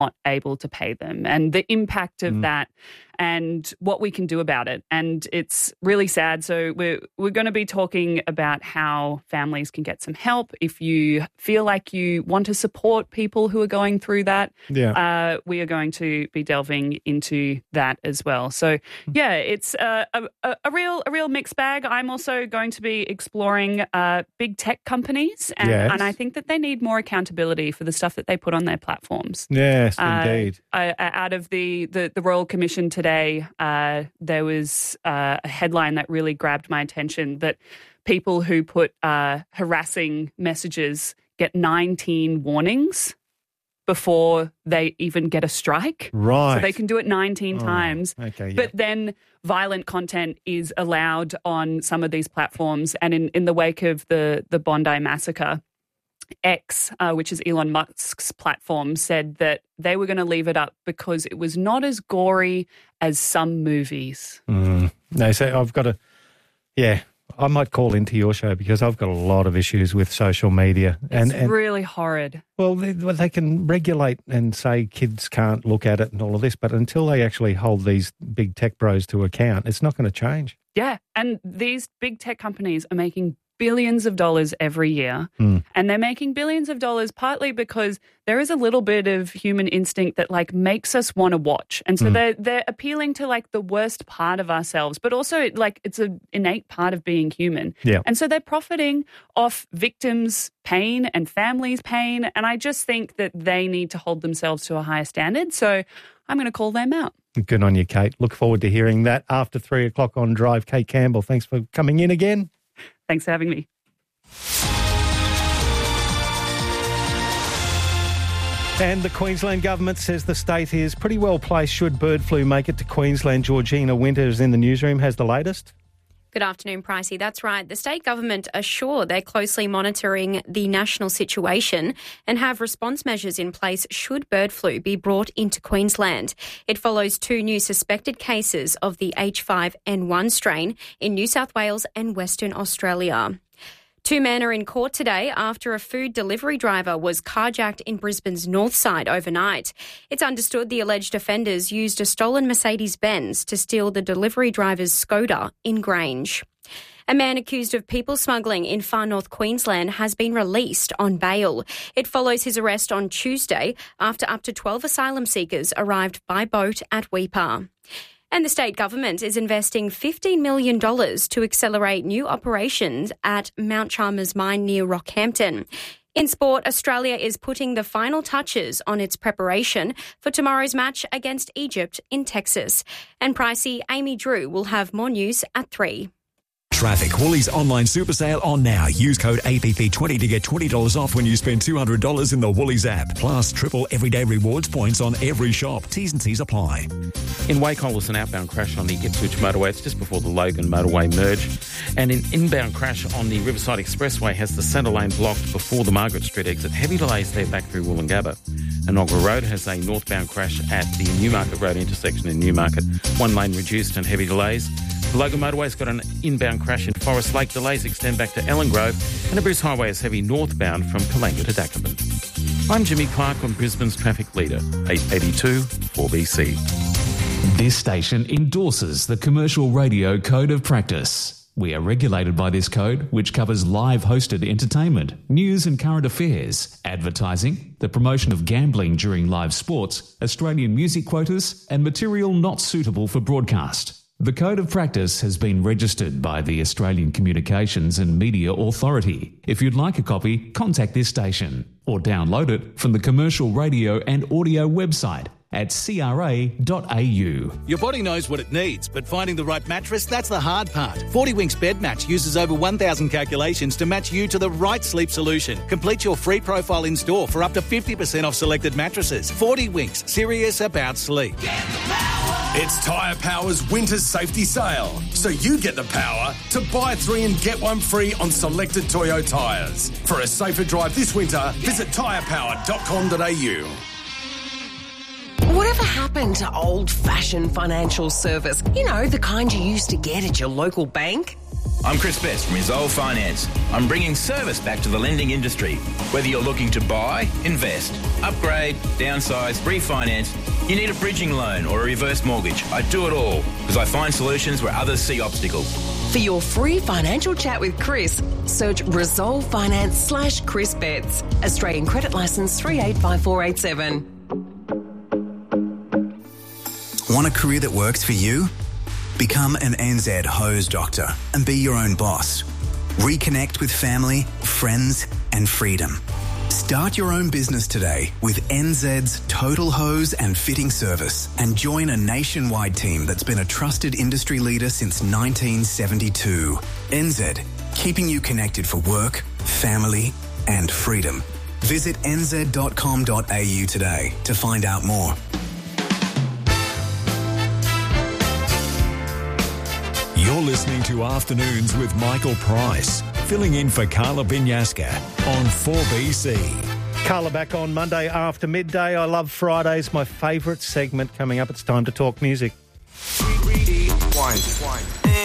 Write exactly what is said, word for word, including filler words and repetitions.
not able to pay them, and the impact of mm. that and what we can do about it. And it's really sad. So we're we're going to be talking about how families can get some help if you feel like you want to support people who are going through that. Yeah. Uh, we are going to be delving into that as well. So yeah, it's a, a, a real a real mixed bag. I'm also going to be exploring uh, big tech companies, and, yes. and I think that they need more accountability for the stuff that they put on their platforms. Yes, uh, indeed. Uh, out of the, the, the Royal Commission today, uh, there was uh, a headline that really grabbed my attention, that people who put uh, harassing messages get nineteen warnings before they even get a strike. Right. So they can do it nineteen oh, times. Okay, yeah. But then violent content is allowed on some of these platforms. And in, in the wake of the, the Bondi massacre, X, uh, which is Elon Musk's platform, said that they were going to leave it up because it was not as gory as some movies. Mm. No, so I've got to, yeah, I might call into your show because I've got a lot of issues with social media. It's and, and really horrid. Well, they, well, they can regulate and say kids can't look at it and all of this, but until they actually hold these big tech bros to account, it's not going to change. Yeah, and these big tech companies are making billions of dollars every year. Mm. And they're making billions of dollars partly because there is a little bit of human instinct that like makes us want to watch. And so mm. they're, they're appealing to like the worst part of ourselves, but also like it's an innate part of being human. Yeah. And so they're profiting off victims' pain and families' pain. And I just think that they need to hold themselves to a higher standard. So I'm going to call them out. Good on you, Kate. Look forward to hearing that after three o'clock on Drive. Kate Campbell, thanks for coming in again. Thanks for having me. And the Queensland government says the state is pretty well placed should bird flu make it to Queensland. Georgina Winters in the newsroom has the latest. Good afternoon, Pricey. That's right. The state government are sure they're closely monitoring the national situation and have response measures in place should bird flu be brought into Queensland. It follows two new suspected cases of the H five N one strain in New South Wales and Western Australia. Two men are in court today after a food delivery driver was carjacked in Brisbane's north side overnight. It's understood the alleged offenders used a stolen Mercedes-Benz to steal the delivery driver's Skoda in Grange. A man accused of people smuggling in far north Queensland has been released on bail. It follows his arrest on Tuesday after up to twelve asylum seekers arrived by boat at Weipa. And the state government is investing fifteen million dollars to accelerate new operations at Mount Chalmers mine near Rockhampton. In sport, Australia is putting the final touches on its preparation for tomorrow's match against Egypt in Texas. And Pricey, Amy Drew will have more news at three. Traffic. Woolies online super sale on now. Use code A P P twenty to get twenty dollars off when you spend two hundred dollars in the Woolies app. Plus, triple everyday rewards points on every shop. T's and C's apply. In Wacol was an outbound crash on the Ipswich motorway. It's just before the Logan motorway merge. And an inbound crash on the Riverside Expressway has the centre lane blocked before the Margaret Street exit. Heavy delays there back through Woolloongabba. Enoggera Road has a northbound crash at the Newmarket Road intersection in Newmarket. One lane reduced and heavy delays. The Logan motorway's got an inbound crash in Forest Lake. Delays extend back to Ellen Grove. And the Bruce Highway is heavy northbound from Kalanga to Dackerman. I'm Jimmy Clark on Brisbane's traffic leader, eight eighty-two four B C. This station endorses the Commercial Radio Code of Practice. We are regulated by this code, which covers live hosted entertainment, news and current affairs, advertising, the promotion of gambling during live sports, Australian music quotas, and material not suitable for broadcast. The Code of Practice has been registered by the Australian Communications and Media Authority. If you'd like a copy, contact this station or download it from the Commercial Radio and Audio website at c r a dot a u. Your body knows what it needs, but finding the right mattress, that's the hard part. forty Winks Bed Match uses over one thousand calculations to match you to the right sleep solution. Complete your free profile in store for up to fifty percent off selected mattresses. forty Winks, serious about sleep. It's Tyre Power's Winter's Safety Sale, so you get the power to buy three and get one free on selected Toyo tyres. For a safer drive this winter, visit tyre power dot com dot a u. Whatever happened to old-fashioned financial service? You know, the kind you used to get at your local bank? I'm Chris Best from Resolve Finance. I'm bringing service back to the lending industry. Whether you're looking to buy, invest, upgrade, downsize, refinance, you need a bridging loan or a reverse mortgage. I do it all because I find solutions where others see obstacles. For your free financial chat with Chris, search Resolve Finance slash Chris Betts. Australian Credit Licence three eight five four eight seven. Want a career that works for you? Become an N Z hose doctor and be your own boss. Reconnect with family, friends and freedom. Start your own business today with N Z's Total Hose and Fitting Service and join a nationwide team that's been a trusted industry leader since nineteen seventy-two. N Z, keeping you connected for work, family and freedom. Visit n z dot com dot a u today to find out more. You're listening to Afternoons with Michael Price, filling in for Carla Binyaska on four B C. Carla back on Monday after midday. I love Fridays, my favourite segment coming up. It's time to talk music. Rewind.